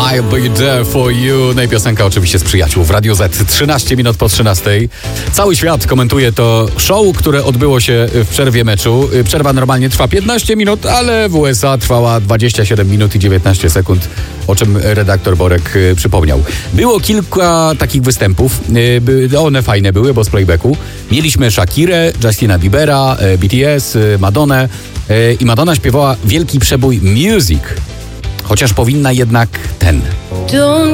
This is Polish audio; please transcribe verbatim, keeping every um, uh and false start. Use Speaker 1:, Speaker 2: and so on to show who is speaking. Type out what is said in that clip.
Speaker 1: I'll be there for you. No i piosenka oczywiście z Przyjaciół w Radio Z. trzynaście minut po trzynastej. Cały świat komentuje to show, które odbyło się w przerwie meczu. Przerwa normalnie trwa piętnaście minut, ale w U S A trwała dwadzieścia siedem minut i dziewiętnaście sekund, o czym redaktor Borek przypomniał. Było kilka takich występów. One fajne były, bo z playbacku. Mieliśmy Shakirę, Justina Biebera, B T S, Madonnę i Madonna śpiewała wielki przebój Music. Chociaż powinna jednak ten.